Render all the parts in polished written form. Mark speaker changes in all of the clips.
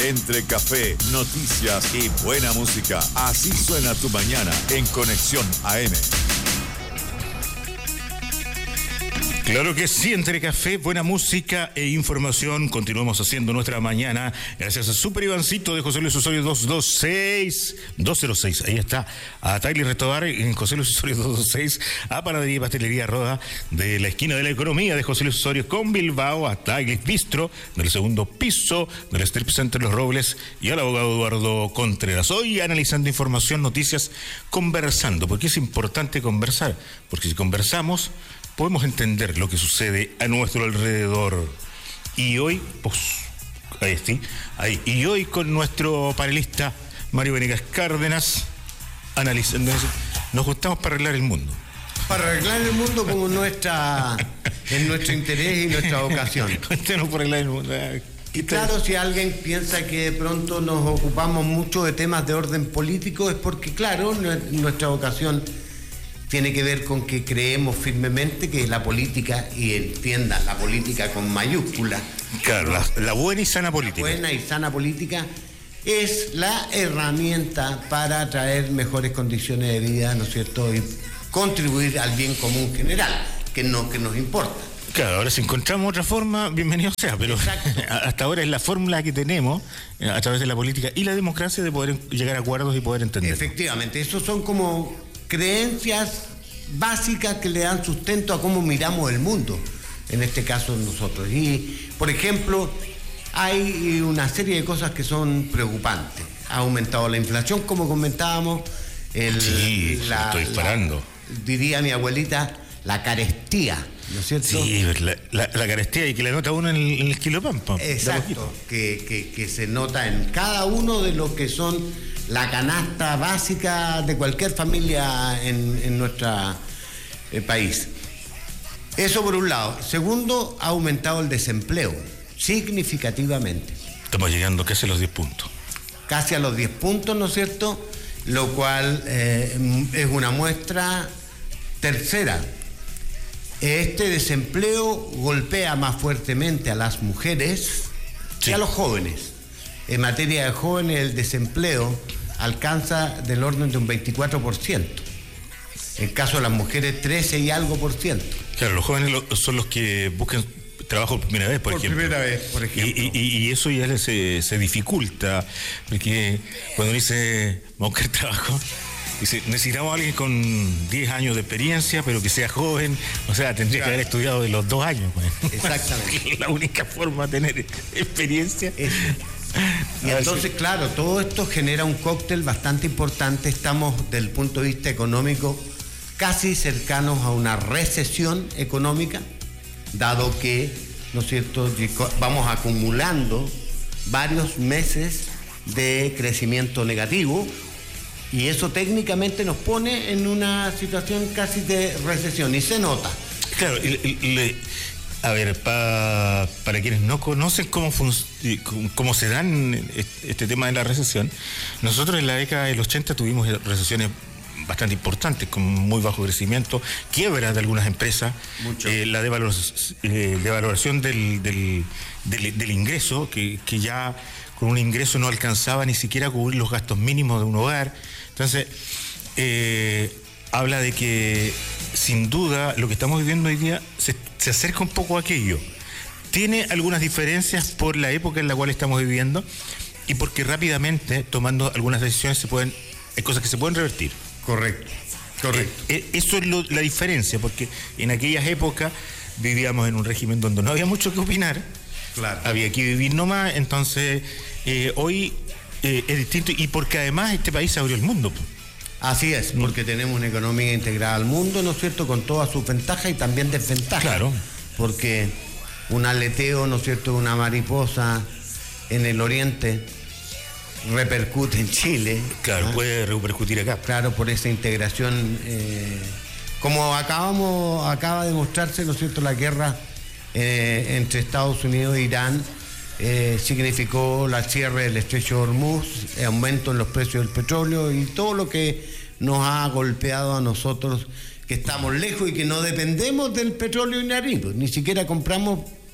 Speaker 1: Entre café, noticias y buena música. Así suena tu mañana en Conexión AM.
Speaker 2: Claro que sí, entre café, buena música e información. Continuamos haciendo nuestra mañana gracias a Super Ivancito de José Luis Osorio 206. Ahí está. A Tyler Retobar en José Luis Osorio 226. A Panadería y Pastelería Roda de la esquina de la economía de José Luis Osorio con Bilbao. A Tyler Bistro del segundo piso del Strip Center Los Robles. Y al abogado Eduardo Contreras. Hoy analizando información, noticias, conversando. Porque es importante conversar. Porque si conversamos, podemos entender lo que sucede a nuestro alrededor. Y hoy, pues, ahí. Y hoy con nuestro panelista Mario Venegas Cárdenas, analizando eso, nos juntamos para arreglar el mundo.
Speaker 3: Para arreglar el mundo como en nuestro interés y nuestra vocación.
Speaker 2: Cuéntanos por arreglar el mundo.
Speaker 3: Y claro, si alguien piensa que de pronto nos ocupamos mucho de temas de orden político, es porque, claro, nuestra vocación tiene que ver con que creemos firmemente que la política, y entienda, la política con mayúscula.
Speaker 2: Claro, la buena y sana política.
Speaker 3: La buena y sana política es la herramienta para traer mejores condiciones de vida, ¿no es cierto?, y contribuir al bien común general, que nos importa.
Speaker 2: Claro, ahora si encontramos otra forma, bienvenido sea, pero hasta ahora es la fórmula que tenemos a través de la política y la democracia de poder llegar a acuerdos y poder entender.
Speaker 3: Efectivamente, esos son como creencias básicas que le dan sustento a cómo miramos el mundo, en este caso nosotros. Y, por ejemplo, hay una serie de cosas que son preocupantes. Ha aumentado la inflación, como comentábamos.
Speaker 2: Está disparando.
Speaker 3: Diría mi abuelita, la carestía, ¿no es cierto?
Speaker 2: Sí, la carestía, y que la nota uno en el kilopampa.
Speaker 3: Exacto, que se nota en cada uno de lo que son la canasta básica de cualquier familia en nuestro país. Eso por un lado. Segundo, ha aumentado el desempleo significativamente.
Speaker 2: Estamos llegando casi a los 10 puntos.
Speaker 3: Casi a los 10 puntos, ¿no es cierto? Lo cual es una muestra. Tercera, este desempleo golpea más fuertemente a las mujeres que a los jóvenes. En materia de jóvenes, el desempleo alcanza del orden de un 24%. En el caso de las mujeres, 13 y algo por ciento.
Speaker 2: Claro, los jóvenes son los que buscan trabajo por primera vez, por ejemplo. Y eso ya se dificulta, porque cuando uno dice, vamos a buscar trabajo, dice, necesitamos a alguien con 10 años de experiencia, pero que sea joven, o sea, tendría que haber estudiado de los 2 años. Pues.
Speaker 3: Exactamente.
Speaker 2: La única forma de tener experiencia.
Speaker 3: Y entonces, claro, todo esto genera un cóctel bastante importante. Estamos, desde el punto de vista económico, casi cercanos a una recesión económica, dado que, ¿no es cierto?, vamos acumulando varios meses de crecimiento negativo, y eso técnicamente nos pone en una situación casi de recesión, y se nota.
Speaker 2: Claro, a ver, para quienes no conocen cómo se dan este tema de la recesión, nosotros en la década del 80 tuvimos recesiones bastante importantes, con muy bajo crecimiento, quiebra de algunas empresas, la devaloración del ingreso, que ya con un ingreso no alcanzaba ni siquiera a cubrir los gastos mínimos de un hogar. Entonces, habla de que sin duda lo que estamos viviendo hoy día se acerca un poco a aquello. Tiene algunas diferencias por la época en la cual estamos viviendo y porque rápidamente, tomando algunas decisiones, hay cosas que se pueden revertir.
Speaker 3: Correcto.
Speaker 2: Eso es la diferencia, porque en aquellas épocas vivíamos en un régimen donde no había mucho que opinar.
Speaker 3: Claro.
Speaker 2: Había que vivir nomás, entonces hoy es distinto, y porque además este país abrió el mundo.
Speaker 3: Así es, porque tenemos una economía integrada al mundo, ¿no es cierto?, con todas sus ventajas y también desventajas.
Speaker 2: Claro.
Speaker 3: Porque un aleteo, ¿no es cierto?, una mariposa en el oriente repercute en Chile.
Speaker 2: Claro, puede repercutir acá.
Speaker 3: Claro, por esa integración. Como acaba de mostrarse, ¿no es cierto?, la guerra entre Estados Unidos e Irán significó la cierre del estrecho de Hormuz, aumento en los precios del petróleo y todo lo que nos ha golpeado a nosotros, que estamos lejos y que no dependemos del petróleo iraní, ni siquiera compramos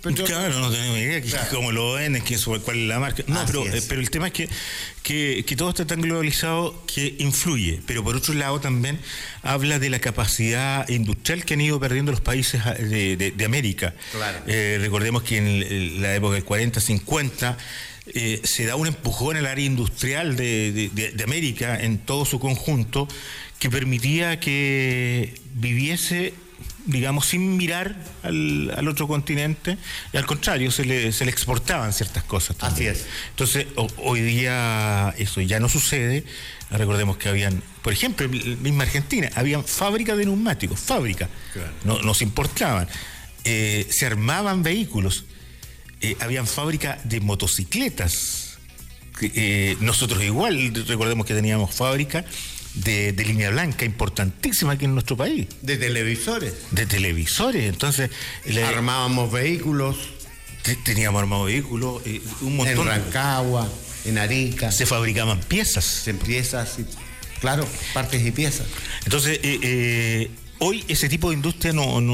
Speaker 2: Claro, no tenemos idea cómo lo ven, cuál es la marca. No, pero el tema es que todo está tan globalizado que influye. Pero por otro lado también habla de la capacidad industrial que han ido perdiendo los países de América.
Speaker 3: Claro.
Speaker 2: Recordemos que en la época del 40, 50... se da un empujón al área industrial de América en todo su conjunto que permitía que viviese, digamos, sin mirar al otro continente, y al contrario, se le exportaban ciertas cosas también.
Speaker 3: Así es.
Speaker 2: Entonces, hoy día eso ya no sucede. Recordemos que habían, por ejemplo, en misma Argentina, habían fábricas de neumáticos, claro. No se importaban. Se armaban vehículos. Habían fábricas de motocicletas. Nosotros igual, recordemos que teníamos fábrica de línea blanca importantísima aquí en nuestro país.
Speaker 3: De televisores.
Speaker 2: Entonces
Speaker 3: armábamos vehículos.
Speaker 2: Teníamos armados vehículos, un montón.
Speaker 3: En Rancagua, en Arica.
Speaker 2: Se fabricaban piezas.
Speaker 3: Claro, partes y piezas.
Speaker 2: Entonces, hoy ese tipo de industria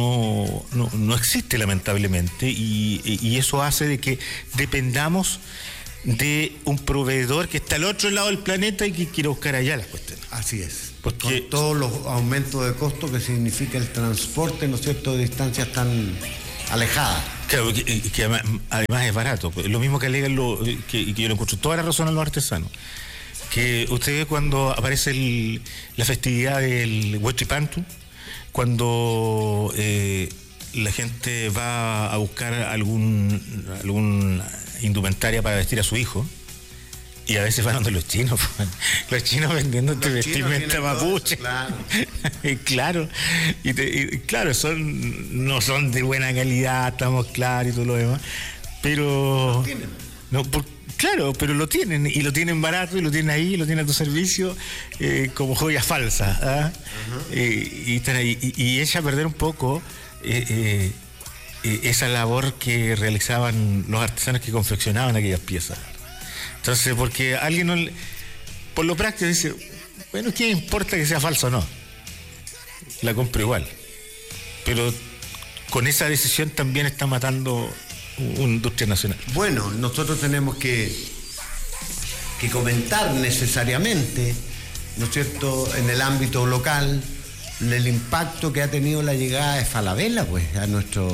Speaker 2: no existe, lamentablemente, y eso hace de que dependamos de un proveedor que está al otro lado del planeta y que quiere buscar allá las cuestiones.
Speaker 3: Así es.
Speaker 2: Porque
Speaker 3: con todos los aumentos de costo que significa el transporte, ¿no es cierto?, de distancias tan alejadas.
Speaker 2: Claro, que además es barato. Lo mismo que alegan que yo le encuentro toda la razón a los artesanos. Que usted ve cuando aparece la festividad del Huaychipantu, cuando la gente va a buscar algún indumentaria para vestir a su hijo, y a veces van donde los chinos, los chinos vendiendo vestimenta mapuche. Claro. Claro, no son de buena calidad, estamos claros y todo lo demás, pero
Speaker 3: lo tienen.
Speaker 2: Claro, pero lo tienen, y lo tienen barato, y lo tienen ahí, lo tienen a tu servicio, como joyas falsas. Uh-huh. Y están ahí. Y echa a perder un poco esa labor que realizaban los artesanos que confeccionaban aquellas piezas. Entonces, porque alguien por lo práctico dice, bueno, ¿qué importa que sea falso o no? La compro igual. Pero con esa decisión también está matando una industria nacional.
Speaker 3: Bueno, nosotros tenemos que comentar necesariamente, ¿no es cierto?, en el ámbito local, el impacto que ha tenido la llegada de Falabella, pues, a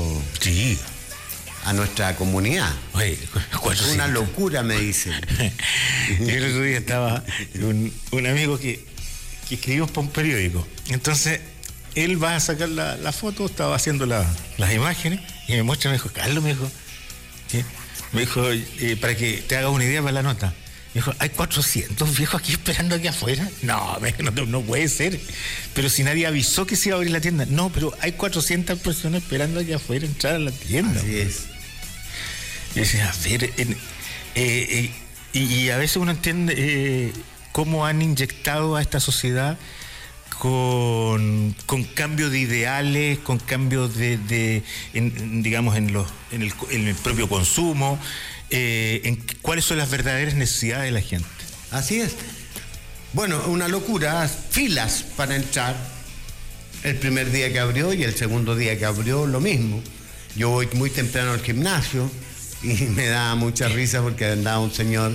Speaker 3: nuestra comunidad.
Speaker 2: Oye,
Speaker 3: una locura, me dicen.
Speaker 2: El otro día estaba un amigo que escribimos para un periódico. Entonces, él va a sacar la foto, estaba haciendo las imágenes, y me muestra, me dijo, Carlos, me dijo, ¿sí? Me dijo, para que te hagas una idea para la nota. Me dijo, hay 400 viejos aquí esperando aquí afuera. No puede ser. Pero si nadie avisó que se iba a abrir la tienda. No, pero hay 400 personas esperando aquí afuera entrar a la tienda.
Speaker 3: Así es.
Speaker 2: Y decía, a ver, y a veces uno entiende cómo han inyectado a esta sociedad con cambios de ideales, con cambios digamos, en el propio consumo, en cuáles son las verdaderas necesidades de la gente.
Speaker 3: Así es. Bueno, una locura, filas para entrar. El primer día que abrió y el segundo día que abrió, lo mismo. Yo voy muy temprano al gimnasio y me da mucha risa porque andaba un señor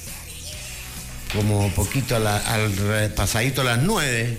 Speaker 3: como poquito al pasadito a las 9,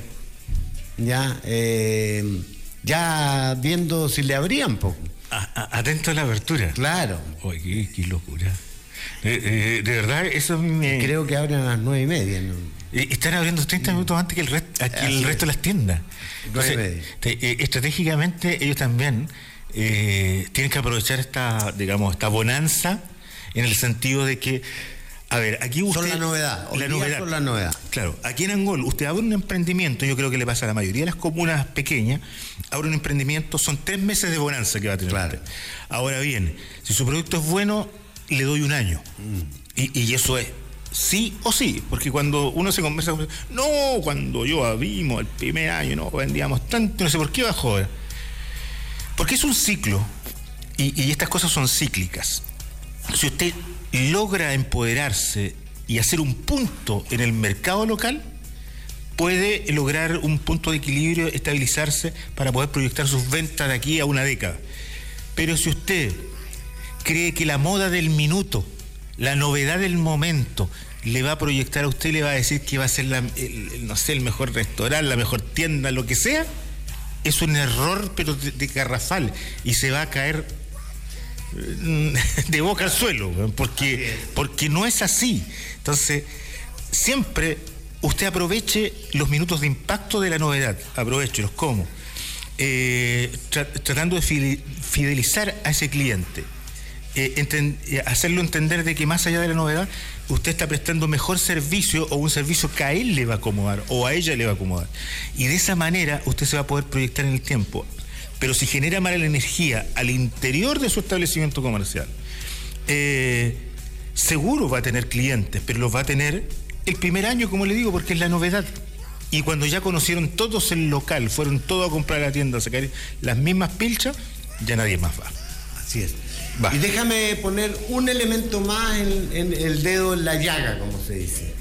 Speaker 3: ya viendo si le abrían poco.
Speaker 2: Atento a la apertura.
Speaker 3: Claro.
Speaker 2: Oye, qué locura. De verdad, eso me...
Speaker 3: Creo que abren a las 9:30, ¿no?
Speaker 2: Están abriendo 30 minutos antes que el resto de las tiendas. Entonces, estratégicamente ellos también tienen que aprovechar esta bonanza, en el sentido de que, a ver, aquí usted...
Speaker 3: Son la novedad.
Speaker 2: Son la novedad. Claro, aquí en Angol, usted abre un emprendimiento, yo creo que le pasa a la mayoría de las comunas pequeñas, abre un emprendimiento, son 3 meses de bonanza que va a tener.
Speaker 3: Claro.
Speaker 2: Usted. Ahora bien, si su producto es bueno, le doy 1 año. Y eso es sí o sí, porque cuando uno se conversa con... No, cuando yo abrimos el primer año, no vendíamos tanto, no sé por qué bajó ahora. Porque es un ciclo, y estas cosas son cíclicas. Si usted logra empoderarse y hacer un punto en el mercado local, puede lograr un punto de equilibrio, estabilizarse para poder proyectar sus ventas de aquí a 1 década. Pero si usted cree que la moda del minuto, la novedad del momento, le va a proyectar a usted y le va a decir que va a ser el mejor restaurante, la mejor tienda, lo que sea, es un error, pero de garrafal, y se va a caer de boca al suelo, porque no es así. Entonces, siempre usted aproveche los minutos de impacto de la novedad, aprovechelos. ¿Cómo? Tratando de fidelizar a ese cliente, hacerlo entender de que más allá de la novedad, usted está prestando mejor servicio, o un servicio que a él le va a acomodar o a ella le va a acomodar, y de esa manera usted se va a poder proyectar en el tiempo. Pero si genera mala energía al interior de su establecimiento comercial, seguro va a tener clientes, pero los va a tener el primer año, como le digo, porque es la novedad. Y cuando ya conocieron todos el local, fueron todos a comprar a la tienda, a sacar las mismas pilchas, ya nadie más va.
Speaker 3: Así es. Va. Y déjame poner un elemento más en el dedo en la llaga, como se dice.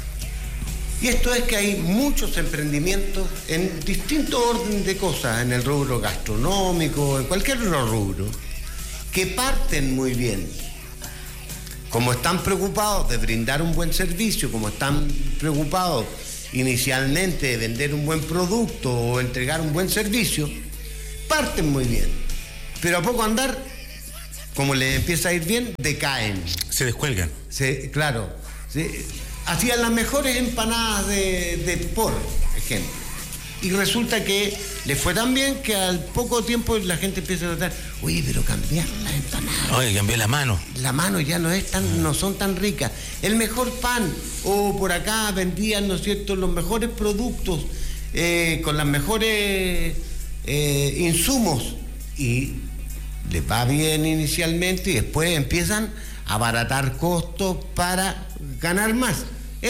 Speaker 3: Y esto es que hay muchos emprendimientos en distintos órdenes de cosas, en el rubro gastronómico, en cualquier otro rubro, que parten muy bien. Como están preocupados de brindar un buen servicio, como están preocupados inicialmente de vender un buen producto o entregar un buen servicio, parten muy bien. Pero a poco andar, como les empieza a ir bien, decaen.
Speaker 2: Se descuelgan.
Speaker 3: Claro. Hacían las mejores empanadas de por ejemplo. Y resulta que les fue tan bien que al poco tiempo la gente empieza a notar, oye, pero cambiaron las empanadas.
Speaker 2: Oye, cambió la mano. La
Speaker 3: mano ya no son tan ricas. El mejor pan, o por acá vendían, ¿no es cierto?, los mejores productos, con las mejores insumos. Y les va bien inicialmente y después empiezan a abaratar costos para ganar más.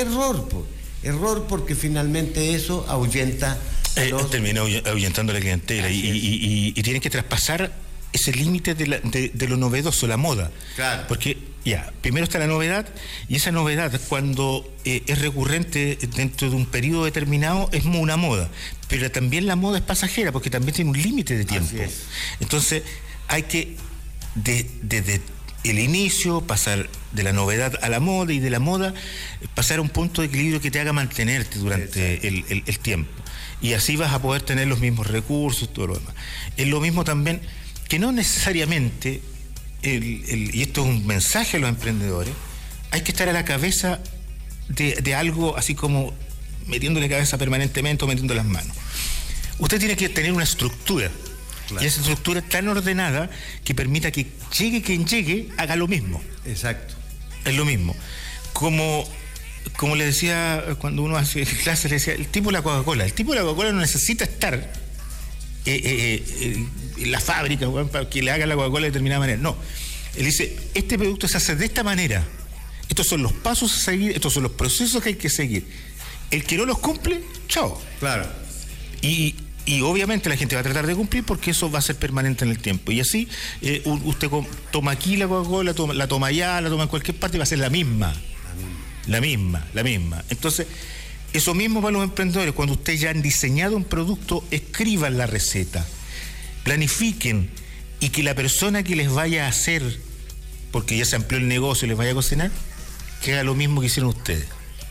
Speaker 3: Error porque finalmente eso ahuyenta.
Speaker 2: Termina ahuyentando a la clientela y tienen que traspasar ese límite de lo novedoso, la moda.
Speaker 3: Claro.
Speaker 2: Porque primero está la novedad, y esa novedad, cuando es recurrente dentro de un periodo determinado, es una moda. Pero también la moda es pasajera, porque también tiene un límite de tiempo.
Speaker 3: Así es.
Speaker 2: Entonces hay que desde el inicio pasar de la novedad a la moda, y de la moda pasar a un punto de equilibrio que te haga mantenerte durante el tiempo, y así vas a poder tener los mismos recursos, todo lo demás. Es lo mismo también que no necesariamente, y esto es un mensaje a los emprendedores, hay que estar a la cabeza de algo, así como metiéndole cabeza permanentemente o metiendo las manos. Usted tiene que tener una estructura. Claro. Y esa estructura tan ordenada que permita que llegue quien llegue, haga lo mismo.
Speaker 3: Exacto.
Speaker 2: Es lo mismo. Como le decía cuando uno hace clases, le decía, el tipo de la Coca-Cola. El tipo de la Coca-Cola no necesita estar en la fábrica para que le haga la Coca-Cola de determinada manera. No. Él dice, este producto se hace de esta manera. Estos son los pasos a seguir, estos son los procesos que hay que seguir. El que no los cumple, chao.
Speaker 3: Claro.
Speaker 2: Y obviamente la gente va a tratar de cumplir, porque eso va a ser permanente en el tiempo. Y así, usted toma aquí la Coca-Cola, la toma allá, la toma en cualquier parte, y va a ser la misma. La misma. Entonces, eso mismo para los emprendedores. Cuando ustedes ya han diseñado un producto, escriban la receta, planifiquen, y que la persona que les vaya a hacer, porque ya se amplió el negocio y les vaya a cocinar, que haga lo mismo que hicieron ustedes.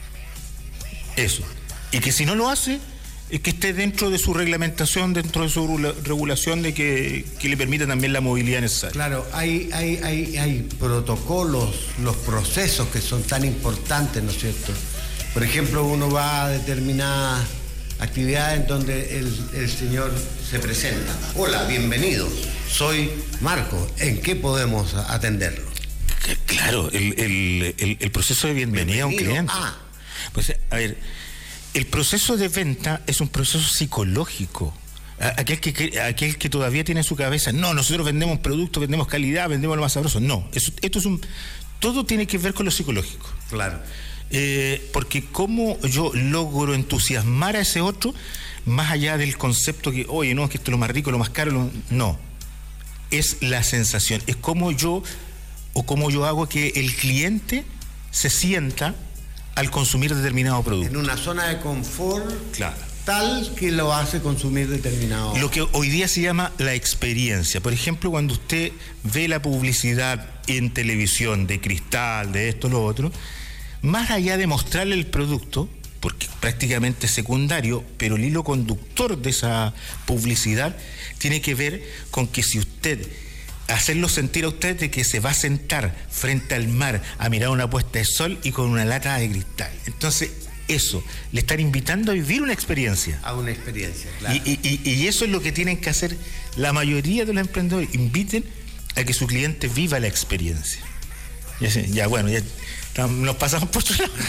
Speaker 2: Eso. Y que si no lo hace, es que esté dentro de su reglamentación, dentro de su regulación, de que le permita también la movilidad necesaria.
Speaker 3: Claro, hay protocolos, los procesos que son tan importantes, ¿no es cierto? Por ejemplo, uno va a determinadas actividades en donde el señor se presenta. Hola, bienvenido, soy Marco, ¿en qué podemos atenderlo?
Speaker 2: Claro, el proceso de bienvenida a un cliente. Pues, a ver, el proceso de venta es un proceso psicológico. Aquel que todavía tiene en su cabeza, no, nosotros vendemos productos, vendemos calidad, vendemos lo más sabroso. No, todo tiene que ver con lo psicológico.
Speaker 3: Claro.
Speaker 2: Porque cómo yo logro entusiasmar a ese otro, más allá del concepto que, oye, no, es que esto es lo más rico, lo más caro, no. Es la sensación, es cómo yo hago que el cliente se sienta al consumir determinado producto.
Speaker 3: En una zona de confort.
Speaker 2: Claro.
Speaker 3: tal que lo hace consumir determinado.
Speaker 2: Lo que hoy día se llama la experiencia. Por ejemplo, cuando usted ve la publicidad en televisión de Cristal, de esto, lo otro, más allá de mostrarle el producto, porque prácticamente es secundario, pero el hilo conductor de esa publicidad tiene que ver con que si usted, hacerlo sentir a usted de que se va a sentar frente al mar a mirar una puesta de sol y con una lata de cristal. Entonces, eso, le están invitando a vivir una experiencia.
Speaker 3: A una experiencia, claro.
Speaker 2: Y eso es lo que tienen que hacer la mayoría de los emprendedores. Inviten a que su cliente viva la experiencia. Ya bueno, ya nos pasamos por otro lado.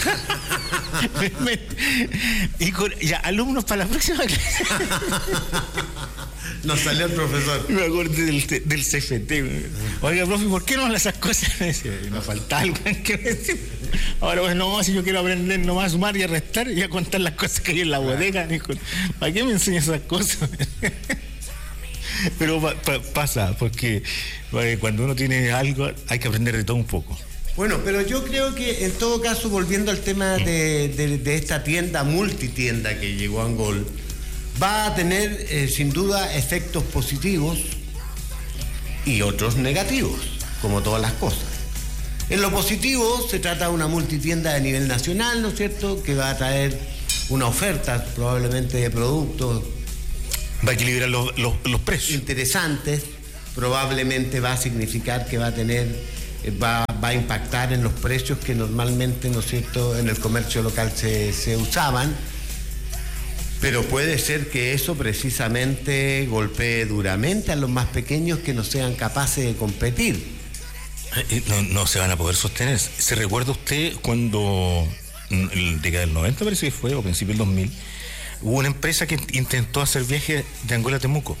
Speaker 2: Ya, alumnos para la próxima clase.
Speaker 3: Nos salió el profesor.
Speaker 2: Me acordé del CFT. Oiga, profe, ¿por qué no habla esas cosas? Me decía, me falta algo que decir. Ahora, pues no, si yo quiero aprender nomás a sumar y a restar y a contar las cosas que hay en la bodega. ¿Para qué me enseñas esas cosas? Pero pasa, porque cuando uno tiene algo hay que aprender de todo un poco.
Speaker 3: Bueno, pero yo creo que en todo caso, volviendo al tema de esta tienda, multitienda que llegó a Angol, va a tener sin duda efectos positivos y otros negativos, como todas las cosas. En lo positivo se trata de una multitienda de nivel nacional, ¿no es cierto?, que va a traer una oferta probablemente de productos.
Speaker 2: Va a equilibrar los precios.
Speaker 3: Interesantes, probablemente va a significar que va a impactar en los precios que normalmente, ¿no es cierto?, en el comercio local se usaban, pero puede ser que eso precisamente golpee duramente a los más pequeños que no sean capaces de competir.
Speaker 2: No se van a poder sostener. ¿Se recuerda usted cuando, en la década del 90 parece que fue, o principio del 2000, hubo una empresa que intentó hacer viajes de Angola a Temuco?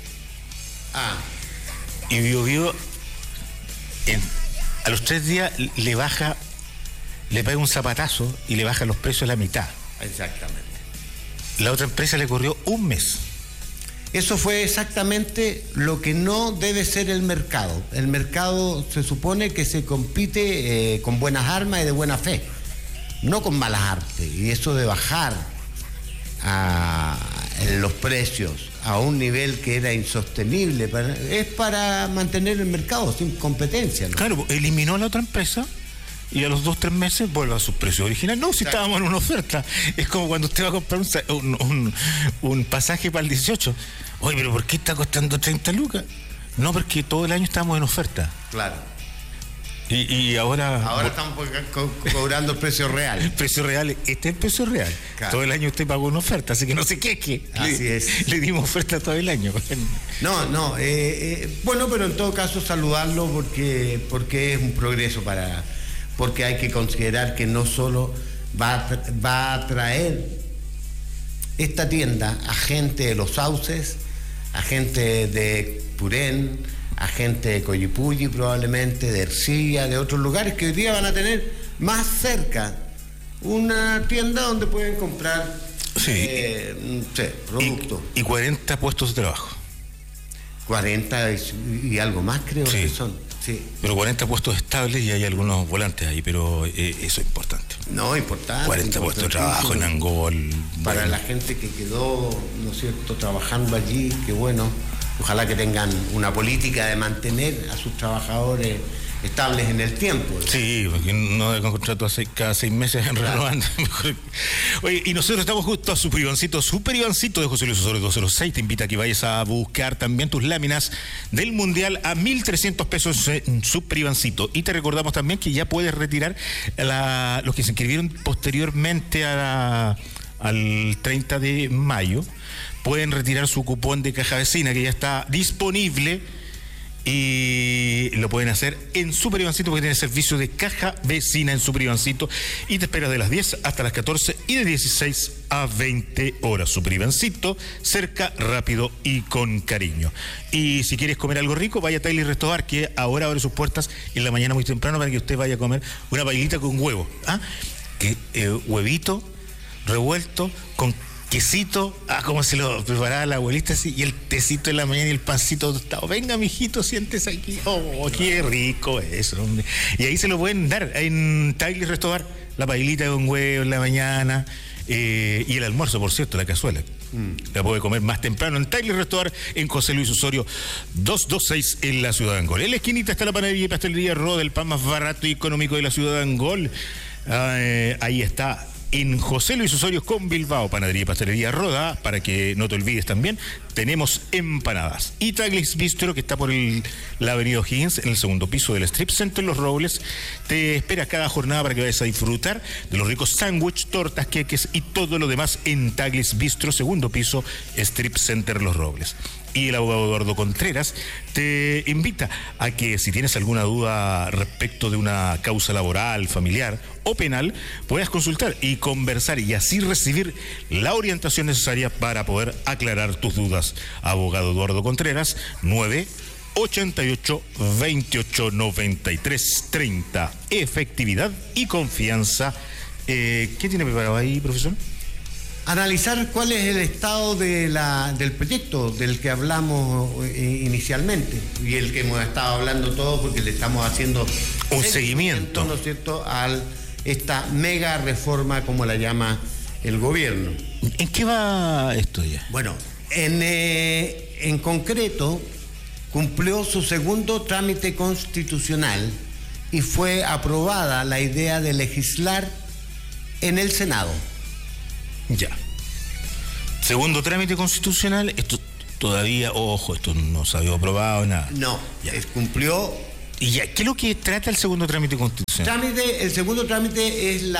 Speaker 2: Y Biobío a los 3 días le pega un zapatazo y le baja los precios a la mitad.
Speaker 3: Exactamente.
Speaker 2: La otra empresa le corrió un mes.
Speaker 3: Eso fue exactamente lo que no debe ser el mercado. El mercado se supone que se compite con buenas armas y de buena fe, no con malas artes. Y eso de bajar los precios a un nivel que era insostenible es para mantener el mercado sin competencia, ¿no?
Speaker 2: Claro, eliminó a la otra empresa y a los 2-3 meses vuelve a sus precios originales. No, si estábamos en una oferta. Es como cuando usted va a comprar un pasaje para el 18. Oye, pero ¿por qué está costando 30 lucas? No, porque todo el año estamos en oferta.
Speaker 3: Claro.
Speaker 2: Y ahora
Speaker 3: estamos cobrando el precio real.
Speaker 2: El precio real, este es el precio real. Claro. Todo el año usted pagó una oferta, así que no sé qué es que.
Speaker 3: Así es.
Speaker 2: Le dimos oferta todo el año.
Speaker 3: No. Bueno, pero en todo caso saludarlo porque es un progreso porque hay que considerar que no solo va a atraer esta tienda a gente de Los Sauces, a gente de Purén, a gente de Coyipulli probablemente, de Ercilla, de otros lugares que hoy día van a tener más cerca una tienda donde pueden comprar productos.
Speaker 2: Y 40 puestos de trabajo.
Speaker 3: 40 y algo más creo que son. Sí.
Speaker 2: Pero 40 puestos estables y hay algunos volantes ahí, pero eso es importante.
Speaker 3: No, importante.
Speaker 2: 40 puestos de trabajo en Angol.
Speaker 3: Para la gente que quedó, ¿no es cierto?, trabajando allí, que bueno, ojalá que tengan una política de mantener a sus trabajadores estables en el tiempo.
Speaker 2: Sí, porque no de contrato cada 6 meses renovando. Claro. Oye, y nosotros estamos justo a Super Ivancito de José Luis Osorio 206. Te invita a que vayas a buscar también tus láminas del Mundial a 1.300 pesos en Super Ivancito. Y te recordamos también que ya puedes retirar los que se inscribieron posteriormente al 30 de mayo. Pueden retirar su cupón de caja vecina que ya está disponible. Y lo pueden hacer en Super Ivancito porque tiene servicio de caja vecina en Super Ivancito y te espera de las 10 hasta las 14 y de 16 a 20 horas. Super Ivancito, cerca, rápido y con cariño. Y si quieres comer algo rico, vaya a Tyler Restobar, que ahora abre sus puertas en la mañana muy temprano para que usted vaya a comer una pailita con huevo. Huevito revuelto con quesito, como se lo preparaba la abuelita así, y el tecito en la mañana y el pancito tostado. Venga, mijito, siéntese aquí. Oh, qué rico eso, hombre. Y ahí se lo pueden dar en Tyler Restobar, la pailita con huevo en la mañana, Y el almuerzo, por cierto, la cazuela. La puede comer más temprano en Tyler Restaurant, en José Luis Osorio 226 en la ciudad de Angol. En la esquinita está la panadería y pastelería Roda, el pan más barato y económico de la ciudad de Angol. Ahí está. En José Luis Osorio con Bilbao, panadería y pastelería Roda, para que no te olvides también, tenemos empanadas. Y Taglis Bistro, que está por la avenida O'Higgins, en el segundo piso del Strip Center Los Robles, te espera cada jornada para que vayas a disfrutar de los ricos sándwiches, tortas, queques y todo lo demás en Taglis Bistro, segundo piso, Strip Center Los Robles. Y el abogado Eduardo Contreras te invita a que si tienes alguna duda respecto de una causa laboral, familiar o penal, puedas consultar y conversar y así recibir la orientación necesaria para poder aclarar tus dudas. Abogado Eduardo Contreras, 988-2893-30. Efectividad y confianza. ¿Qué tiene preparado ahí, profesor?
Speaker 3: Analizar cuál es el estado del proyecto del que hablamos inicialmente y el que hemos estado hablando todos porque le estamos haciendo
Speaker 2: un seguimiento,
Speaker 3: ¿no es cierto?, a esta mega reforma, como la llama el gobierno.
Speaker 2: ¿En qué va esto ya?
Speaker 3: Bueno, en concreto cumplió su segundo trámite constitucional y fue aprobada la idea de legislar en el Senado.
Speaker 2: Ya. Segundo trámite constitucional, esto todavía, ojo, esto no se había aprobado nada.
Speaker 3: No, cumplió.
Speaker 2: ¿Y ya qué es lo que trata el segundo trámite constitucional?
Speaker 3: El segundo trámite es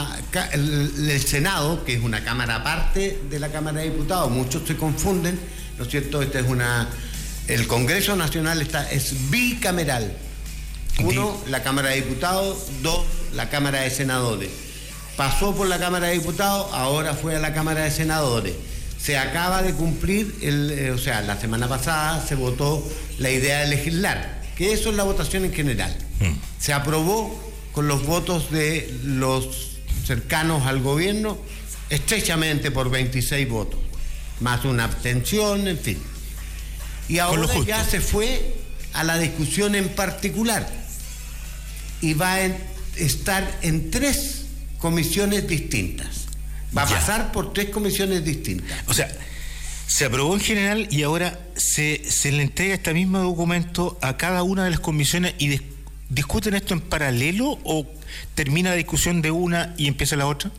Speaker 3: el Senado, que es una cámara aparte de la Cámara de Diputados. Muchos se confunden, ¿no es cierto? El Congreso Nacional es bicameral. 1, la Cámara de Diputados; 2, la Cámara de Senadores. Pasó por la Cámara de Diputados, ahora fue a la Cámara de Senadores. Se acaba de cumplir, la semana pasada se votó la idea de legislar, que eso es la votación en general. Se aprobó con los votos de los cercanos al gobierno, estrechamente por 26 votos, más una abstención, en fin. Y ahora ya se fue a la discusión en particular y va a estar en 3 comisiones distintas. Va a pasar por 3 comisiones distintas.
Speaker 2: O sea, se aprobó en general y ahora se le entrega este mismo documento a cada una de las comisiones y discuten esto en paralelo, o termina la discusión de una y empieza la otra.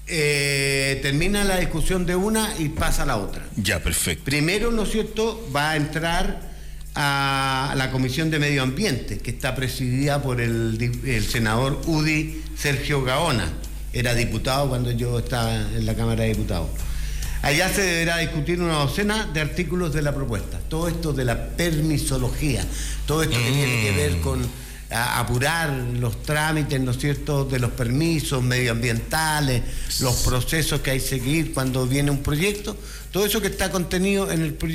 Speaker 3: Termina la discusión de una y pasa a la otra.
Speaker 2: Ya, perfecto.
Speaker 3: Primero, ¿no es cierto?, va a entrar a la Comisión de Medio Ambiente, que está presidida por el senador UDI Sergio Gaona. Era diputado cuando yo estaba en la Cámara de Diputados. Allá se deberá discutir una docena de artículos de la propuesta. Todo esto de la permisología, todo esto que tiene que ver con apurar los trámites, ¿no es cierto?, de los permisos medioambientales, los procesos que hay que seguir cuando viene un proyecto, todo eso que está contenido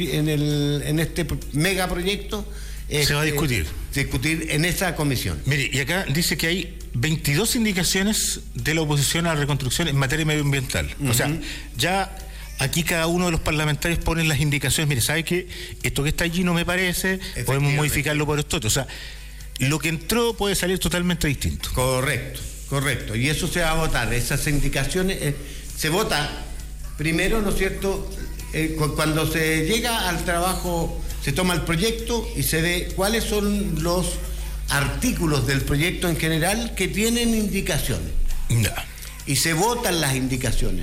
Speaker 3: en este megaproyecto
Speaker 2: se va a discutir.
Speaker 3: En esa comisión.
Speaker 2: Mire, y acá dice que hay 22 indicaciones de la oposición a la reconstrucción en materia medioambiental. O sea, ya aquí cada uno de los parlamentarios pone las indicaciones. Mire, ¿sabe qué? Esto que está allí no me parece, podemos modificarlo por esto. O sea, lo que entró puede salir totalmente distinto.
Speaker 3: Correcto. Y eso se va a votar. Esas indicaciones se vota primero, ¿no es cierto?, cuando se llega al trabajo, se toma el proyecto y se ve cuáles son los artículos del proyecto en general que tienen indicaciones.
Speaker 2: Ya.
Speaker 3: Y se votan las indicaciones.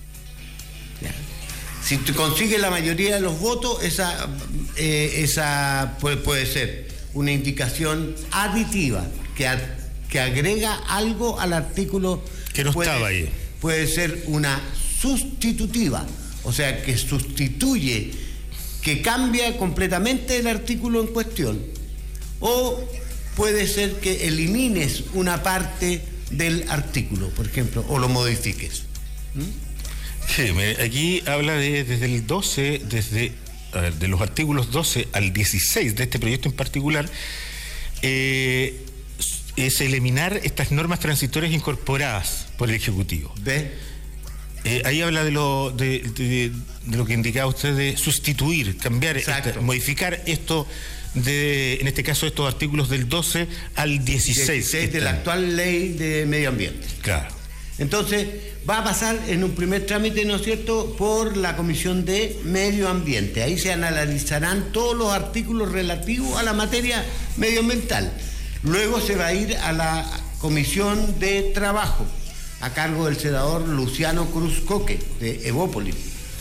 Speaker 3: Ya. Si te consigue la mayoría de los votos, esa puede ser una indicación aditiva que agrega algo al artículo
Speaker 2: que no estaba ahí.
Speaker 3: Puede ser una sustitutiva, o sea, que sustituye, que cambia completamente el artículo en cuestión, o puede ser que elimines una parte del artículo, por ejemplo, o lo modifiques.
Speaker 2: Sí, aquí habla desde el 12, de los artículos 12 al 16 de este proyecto en particular, es eliminar estas normas transitorias incorporadas por el Ejecutivo. Ahí habla de lo que indicaba usted, de sustituir, cambiar, modificar esto, en este caso estos artículos del 12 al 16.
Speaker 3: De la actual ley de medio ambiente.
Speaker 2: Claro.
Speaker 3: Entonces, va a pasar en un primer trámite, ¿no es cierto?, por la Comisión de Medio Ambiente. Ahí se analizarán todos los artículos relativos a la materia medioambiental. Luego se va a ir a la Comisión de Trabajo, a cargo del senador Luciano Cruz Coque, de Evópolis.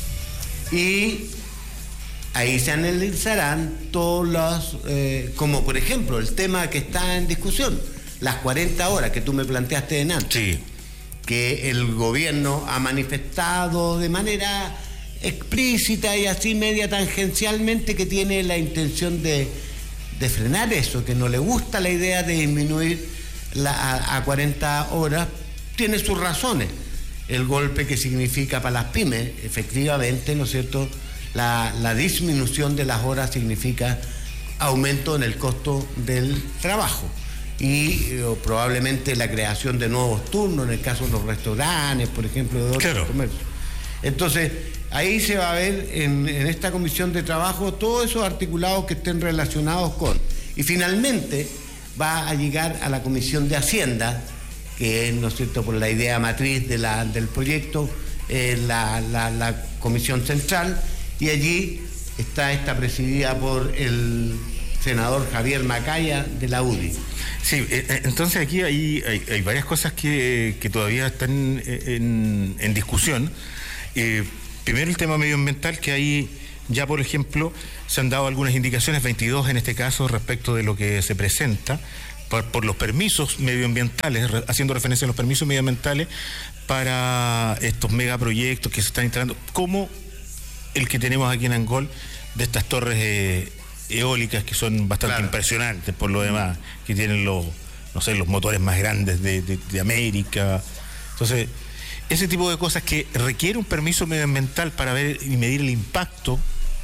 Speaker 3: Y ahí se analizarán todos los, como por ejemplo, el tema que está en discusión, las 40 horas que tú me planteaste en antes.
Speaker 2: Sí.
Speaker 3: Que el gobierno ha manifestado de manera explícita y así media tangencialmente que tiene la intención de frenar eso, que no le gusta la idea de disminuir a 40 horas, tiene sus razones. El golpe que significa para las pymes, efectivamente, ¿no es cierto?, la disminución de las horas significa aumento en el costo del trabajo. Y probablemente la creación de nuevos turnos, en el caso de los restaurantes, por ejemplo, de otros comercios. Entonces, ahí se va a ver en esta comisión de trabajo todos esos articulados que estén relacionados con. Y finalmente va a llegar a la comisión de Hacienda, que es, ¿no es cierto?, por la idea matriz del proyecto, la comisión central, y allí está presidida por el senador Javier Macaya de la UDI.
Speaker 2: Sí, entonces aquí hay varias cosas que todavía están en discusión. Primero el tema medioambiental, que ahí ya, por ejemplo, se han dado algunas indicaciones, 22 en este caso, respecto de lo que se presenta por los permisos medioambientales, haciendo referencia a los permisos medioambientales para estos megaproyectos que se están instalando, como el que tenemos aquí en Angol, de estas torres eólicas que son bastante impresionantes por lo demás, que tienen los motores más grandes de América. Entonces, ese tipo de cosas que requiere un permiso medioambiental para ver y medir el impacto,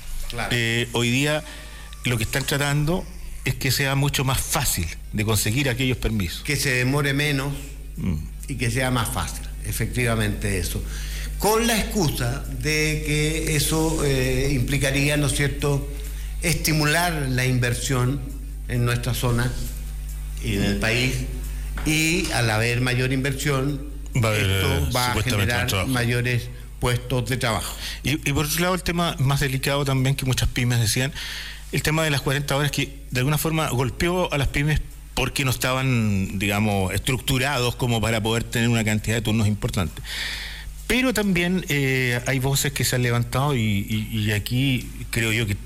Speaker 2: hoy día lo que están tratando es que sea mucho más fácil de conseguir aquellos permisos. Que se demore menos y que sea más fácil, efectivamente eso. Con la excusa de que eso implicaría, ¿no es cierto?, estimular la inversión en nuestra zona y en el país, y al haber mayor inversión, esto va a generar mayores puestos de trabajo. Y por otro lado, el tema más delicado también que muchas pymes decían, el tema de las 40 horas, que de alguna forma golpeó a las pymes porque no estaban, digamos, estructurados como para poder tener una cantidad de turnos importante. Pero también hay voces que se han levantado y aquí creo yo que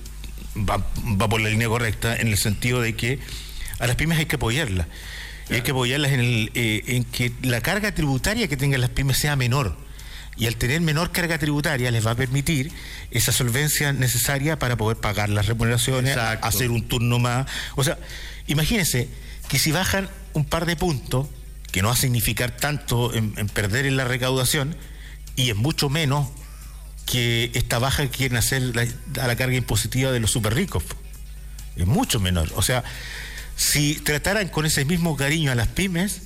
Speaker 2: va por la línea correcta, en el sentido de que a las pymes hay que apoyarlas. Y hay que apoyarlas en que la carga tributaria que tengan las pymes sea menor. Y al tener menor carga tributaria les va a permitir esa solvencia necesaria para poder pagar las remuneraciones, hacer un turno más. O sea, imagínense que si bajan un par de puntos, que no va a significar tanto en perder en la recaudación, y es mucho menos que esta baja que quieren hacer a la carga impositiva de los súper ricos. Es mucho menor. O sea, si trataran con ese mismo cariño a las pymes,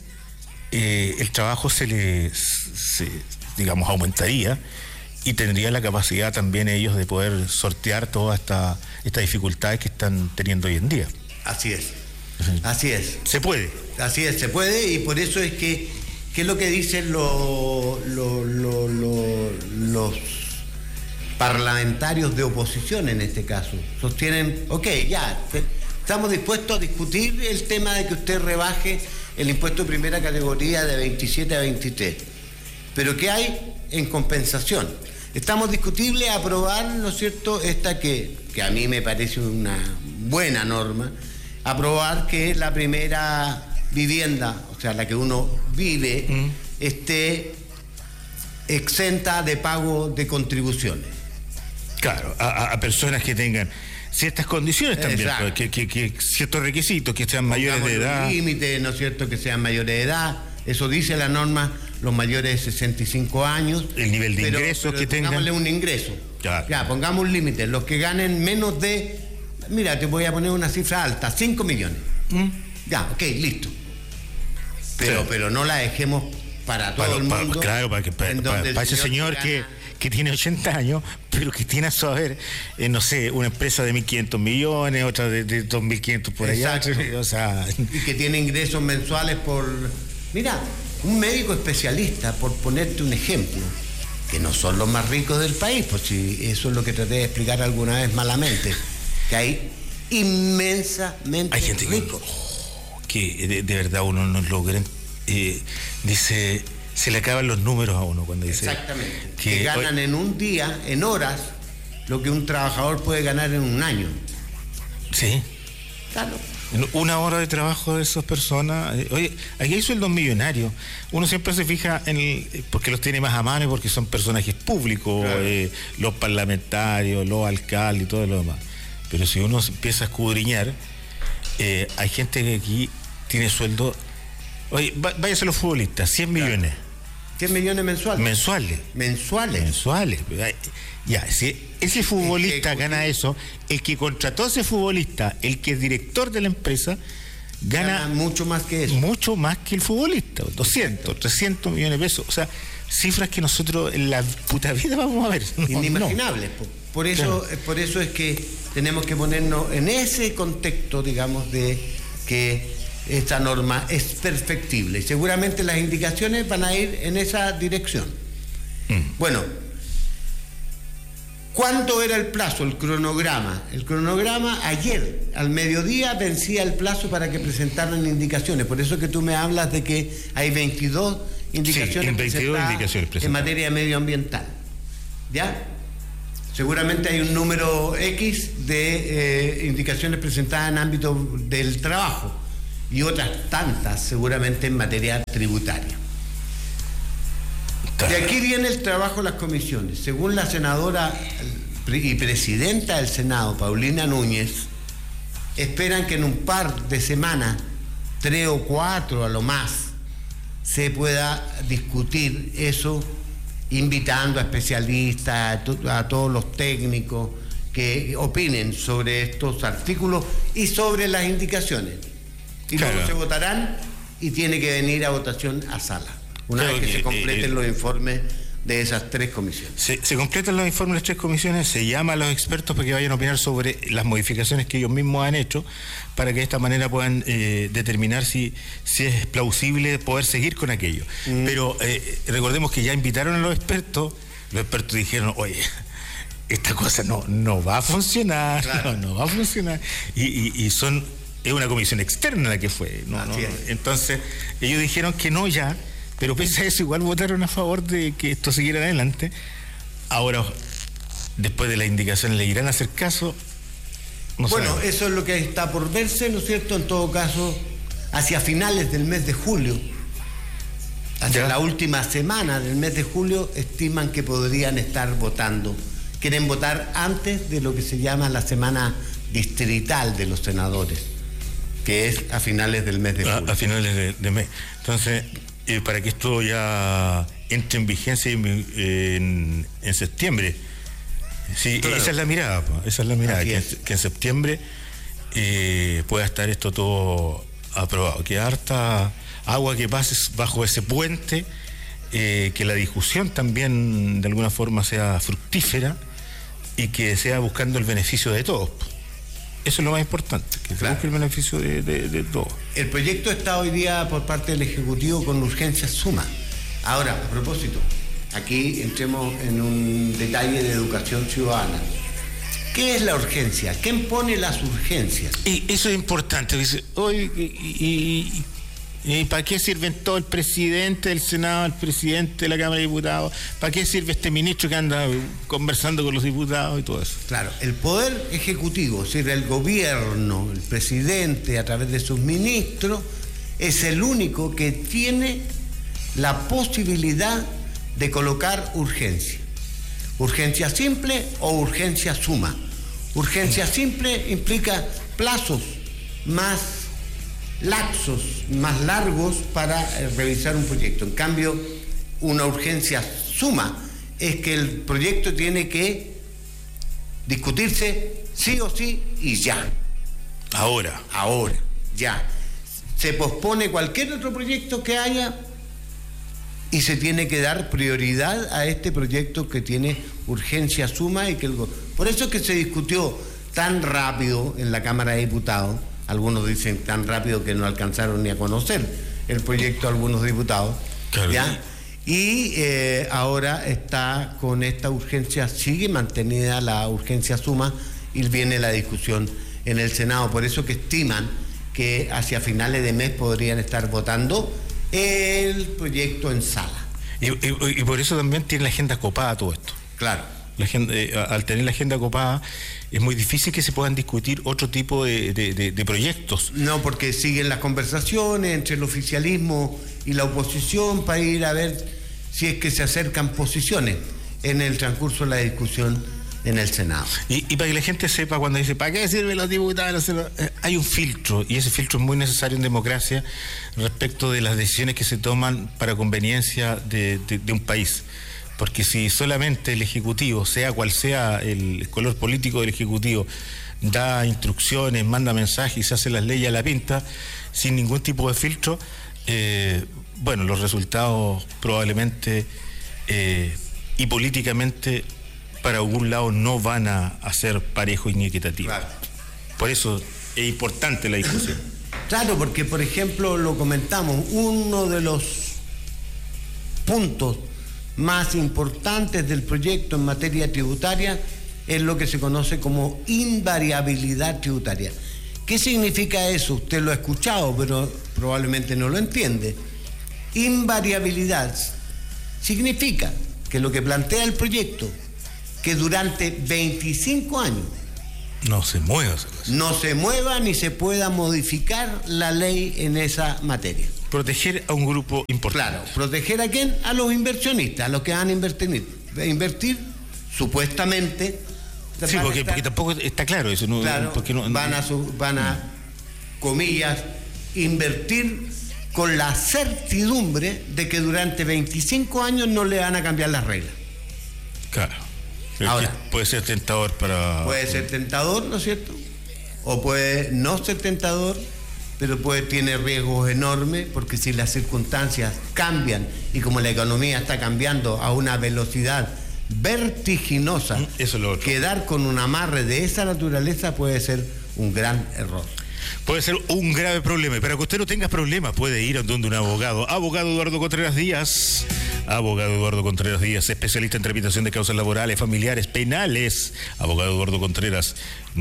Speaker 2: el trabajo digamos, aumentaría, y tendría la capacidad también ellos de poder sortear todas estas dificultades que están teniendo hoy en día. Así es. Así es. Se puede. Así es, se puede, y por eso es que ¿qué es lo que dicen los parlamentarios de oposición en este caso? Sostienen, estamos dispuestos a discutir el tema de que usted rebaje el impuesto de primera categoría de 27 a 23. Pero ¿qué hay en compensación? Estamos discutibles a aprobar, ¿no es cierto?, esta que a mí me parece una buena norma, aprobar que la primera vivienda, o sea, la que uno vive, esté exenta de pago de contribuciones. Claro, a personas que tengan ciertas condiciones también, que ciertos requisitos, que sean mayores de edad. Límites, ¿no es cierto?, que sean mayores de edad. Eso dice la norma, los mayores de 65 años. El nivel de ingresos que tengan. Pongámosle un ingreso. Ya, pongamos un límite. Los que ganen menos de, mira, te voy a poner una cifra alta, 5 millones. Ya, listo. Pero no la dejemos para todo el mundo. Claro, para ese señor que tiene 80 años, pero que tiene a su haber, no sé, una empresa de 1.500 millones, otra de 2.500 por allá. O sea, y que tiene ingresos mensuales por... Mira,
Speaker 3: un médico especialista, por ponerte un ejemplo, que no son los más ricos del país, pues si eso es lo que traté de explicar alguna vez malamente, que hay inmensamente
Speaker 2: hay gente
Speaker 3: ricos.
Speaker 2: Que de verdad uno no logra, dice, se le acaban los números a uno cuando dice...
Speaker 3: Exactamente, que ganan en un día, en horas, lo que un trabajador puede ganar en un año.
Speaker 2: Sí.
Speaker 3: Claro.
Speaker 2: En una hora de trabajo de esas personas, oye, aquí hay sueldos millonarios. Uno siempre se fija porque los tiene más a mano, porque son personajes públicos, claro. Los parlamentarios, los alcaldes y todo lo demás. Pero si uno empieza a escudriñar, hay gente que aquí tiene sueldo. Oye, váyase a los futbolistas, 100 millones.
Speaker 3: 100 millones mensuales.
Speaker 2: Mensuales. Ya, si ese futbolista gana eso, el que contrató a ese futbolista, el que es director de la empresa, gana
Speaker 3: mucho más que eso.
Speaker 2: Mucho más que el futbolista, 200, 300 millones de pesos. O sea, cifras que nosotros en la puta vida vamos a ver.
Speaker 3: Inimaginables. No. Por eso es que tenemos que ponernos en ese contexto, digamos, de que esta norma es perfectible. Y seguramente las indicaciones van a ir en esa dirección. Bueno, ¿cuánto era el plazo, el cronograma? El cronograma ayer, al mediodía, vencía el plazo para que presentaran indicaciones. Por eso que tú me hablas de que hay 22 indicaciones, presentadas en materia medioambiental. ¿Ya? Seguramente hay un número X de indicaciones presentadas en ámbito del trabajo y otras tantas seguramente en materia tributaria. De aquí viene el trabajo de las comisiones. Según la senadora y presidenta del Senado, Paulina Núñez, esperan que en un par de semanas, 3 o 4 a lo más, se pueda discutir eso, invitando a especialistas, a todos los técnicos que opinen sobre estos artículos y sobre las indicaciones. Y claro, luego se votarán y tiene que venir a votación a sala, una vez que se completen los informes de esas 3 comisiones.
Speaker 2: Se completan los informes de las 3 comisiones, se llama a los expertos para que vayan a opinar sobre las modificaciones que ellos mismos han hecho, para que de esta manera puedan determinar si es plausible poder seguir con aquello. Pero recordemos que ya invitaron a los expertos dijeron, oye, esta cosa no va a funcionar, claro. no va a funcionar, es una comisión externa la que fue, ¿no? Entonces ellos dijeron que no ya, pero pese a eso igual votaron a favor de que esto siguiera adelante. Ahora, después de las indicaciones, ¿le irán a hacer caso? No
Speaker 3: bueno,
Speaker 2: sabemos.
Speaker 3: Eso es lo que está por verse, ¿no es cierto? En todo caso, hacia finales del mes de julio, hacia la última semana del mes de julio, estiman que podrían estar votando. Quieren votar antes de lo que se llama la semana distrital de los senadores, que es a finales del mes de julio.
Speaker 2: A finales de mes. Entonces, para que esto ya entre en vigencia en septiembre. Sí, claro. Esa es la mirada, que en septiembre pueda estar esto todo aprobado, que harta agua que pase bajo ese puente, que la discusión también de alguna forma sea fructífera y que sea buscando el beneficio de todos. Eso es lo más importante, que se busque el beneficio de todos.
Speaker 3: El proyecto está hoy día por parte del Ejecutivo con urgencia suma. Ahora, a propósito, aquí entremos en un detalle de educación ciudadana. ¿Qué es la urgencia? ¿Quién pone las urgencias?
Speaker 2: Y eso es importante. Dice, ¿y para qué sirven todo el presidente del Senado, el presidente de la Cámara de Diputados? ¿Para qué sirve este ministro que anda conversando con los diputados y todo eso?
Speaker 3: Claro, el poder ejecutivo, es decir, el gobierno, el presidente a través de sus ministros, es el único que tiene la posibilidad de colocar urgencia. Urgencia simple o urgencia suma. Urgencia simple implica plazos más laxos, más largos para revisar un proyecto. En cambio, una urgencia suma es que el proyecto tiene que discutirse sí o sí y ya.
Speaker 2: Ahora,
Speaker 3: ya. Se pospone cualquier otro proyecto que haya y se tiene que dar prioridad a este proyecto que tiene urgencia suma y que por eso es que se discutió tan rápido en la Cámara de Diputados. Algunos dicen tan rápido que no alcanzaron ni a conocer el proyecto algunos diputados,
Speaker 2: Claro.
Speaker 3: ¿Ya? Y ahora está con esta urgencia, sigue mantenida la urgencia suma y viene la discusión en el Senado. Por eso que estiman que hacia finales de mes podrían estar votando el proyecto en sala.
Speaker 2: Y por eso también tiene la agenda copada todo esto.
Speaker 3: Claro.
Speaker 2: Al tener la agenda copada es muy difícil que se puedan discutir otro tipo de proyectos.
Speaker 3: No, porque siguen las conversaciones entre el oficialismo y la oposición para ir a ver si es que se acercan posiciones en el transcurso de la discusión en el Senado.
Speaker 2: Y para que la gente sepa, cuando dice, ¿para qué sirven los diputados? Hay un filtro, y ese filtro es muy necesario en democracia respecto de las decisiones que se toman para conveniencia de un país. Porque si solamente el Ejecutivo, sea cual sea el color político del Ejecutivo, da instrucciones, manda mensajes y se hace las leyes a la pinta, sin ningún tipo de filtro, bueno, los resultados probablemente y políticamente para algún lado no van a ser parejos ni equitativos.
Speaker 3: Claro.
Speaker 2: Por eso es importante la discusión.
Speaker 3: Claro, porque por ejemplo, lo comentamos, uno de los puntos más importantes del proyecto en materia tributaria es lo que se conoce como invariabilidad tributaria. ¿Qué significa eso? Usted lo ha escuchado, pero probablemente no lo entiende. Invariabilidad significa que lo que plantea el proyecto, que durante 25 años
Speaker 2: no se mueva esa cosa.
Speaker 3: No se mueva ni se pueda modificar la ley en esa materia.
Speaker 2: Proteger a un grupo importante.
Speaker 3: Claro, ¿proteger a quién? A los inversionistas, a los que van a invertir supuestamente.
Speaker 2: Sí, porque tampoco está claro eso. No,
Speaker 3: claro,
Speaker 2: porque
Speaker 3: van a, comillas, invertir con la certidumbre de que durante 25 años no le van a cambiar las reglas.
Speaker 2: Claro.
Speaker 3: Ahora,
Speaker 2: puede ser tentador para...
Speaker 3: Puede ser tentador, ¿no es cierto? O puede no ser tentador, pero tiene riesgos enormes, porque si las circunstancias cambian y como la economía está cambiando a una velocidad vertiginosa,
Speaker 2: eso es lo otro.
Speaker 3: Quedar con un amarre de esa naturaleza puede ser un gran error.
Speaker 2: Puede ser un grave problema. Y para que usted no tenga problemas, puede ir a donde un abogado. Abogado Eduardo Contreras Díaz. Abogado Eduardo Contreras Díaz, especialista en tramitación de causas laborales, familiares, penales. Abogado Eduardo Contreras,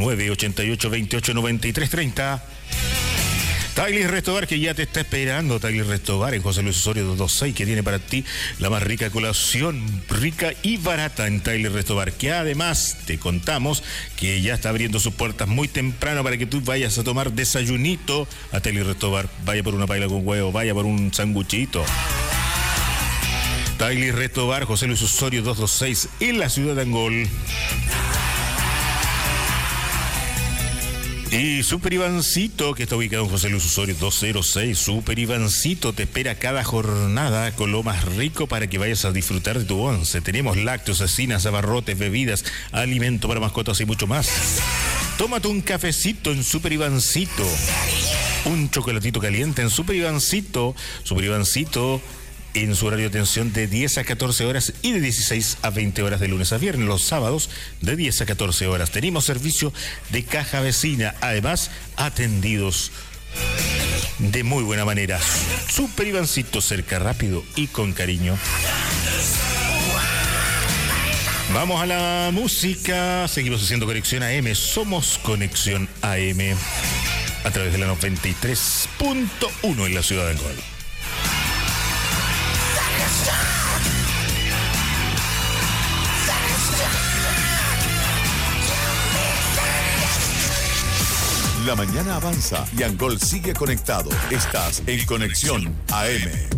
Speaker 2: 988-2893-30. Taglis Restobar, que ya te está esperando. Taglis Restobar en José Luis Osorio 226, que tiene para ti la más rica colación, rica y barata en Taglis Restobar, que además te contamos que ya está abriendo sus puertas muy temprano para que tú vayas a tomar desayunito a Taglis Restobar. Vaya por una paella con huevo, vaya por un sanguchito. Taglis Restobar, José Luis Osorio 226, en la ciudad de Angol. Y Super Ivancito, que está ubicado en José Luis Osorio 206. Super Ivancito te espera cada jornada con lo más rico para que vayas a disfrutar de tu once. Tenemos lácteos, cecinas, abarrotes, bebidas, alimento para mascotas y mucho más. Tómate un cafecito en Super Ivancito. Un chocolatito caliente en Super Ivancito. Super Ivancito en su horario de atención de 10 a 14 horas y de 16 a 20 horas de lunes a viernes. Los sábados de 10 a 14 horas. Tenemos servicio de caja vecina, además atendidos de muy buena manera. Super Ivancito, cerca, rápido y con cariño. Vamos a la música. Seguimos haciendo Conexión AM. Somos Conexión AM a través de la 93.1 en la ciudad de Angol.
Speaker 1: La mañana avanza y Angol sigue conectado. Estás en Conexión AM.